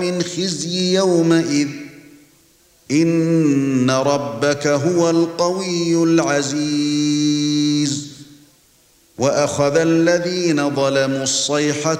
من خزي يومئذ إن ربك هو القوي العزيز وأخذ الذين ظلموا الصيحة